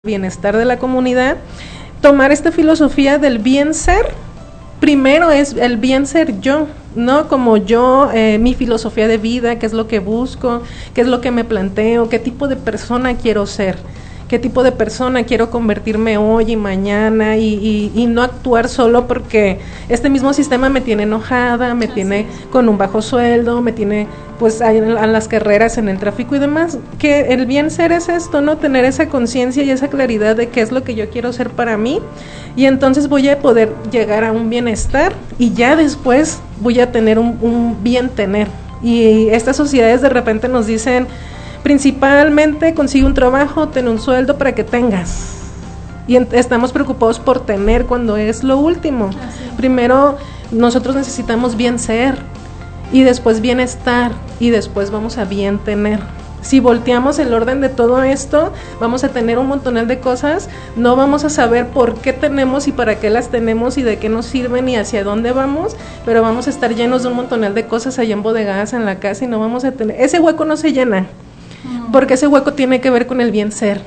bienestar de la comunidad, tomar esta filosofía del bien ser. Primero es el bien ser yo, ¿no? Como yo, mi filosofía de vida, qué es lo que busco, qué es lo que me planteo, qué tipo de persona quiero ser, qué tipo de persona quiero convertirme hoy y mañana y no actuar solo porque este mismo sistema me tiene enojada, me tiene con un bajo sueldo, me tiene pues a las carreras en el tráfico y demás. Que el bien ser es esto, ¿no? Tener esa conciencia y esa claridad de qué es lo que yo quiero ser para mí, y entonces voy a poder llegar a un bienestar y ya después voy a tener un bien tener. Y estas sociedades de repente nos dicen, principalmente consigue un trabajo, ten un sueldo para que tengas. Y estamos preocupados por tener cuando es lo último. Primero nosotros necesitamos bien ser, y después bienestar, y después vamos a bien tener. Si volteamos el orden de todo esto, vamos a tener un montonal de cosas, no vamos a saber por qué tenemos y para qué las tenemos y de qué nos sirven y hacia dónde vamos, pero vamos a estar llenos de un montonal de cosas allá embodegadas en la casa y no vamos a tener, ese hueco no se llena, porque ese hueco tiene que ver con el bien ser.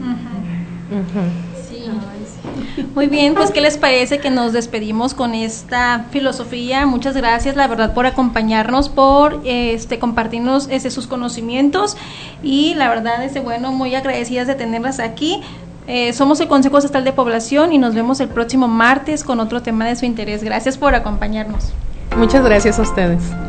Muy bien, pues ¿qué les parece que nos despedimos con esta filosofía? Muchas gracias, la verdad, por acompañarnos, por compartirnos sus conocimientos, y la verdad, bueno, muy agradecidas de tenerlas aquí. Somos el Consejo Estatal de Población y nos vemos el próximo martes con otro tema de su interés. Gracias por acompañarnos. Muchas gracias a ustedes.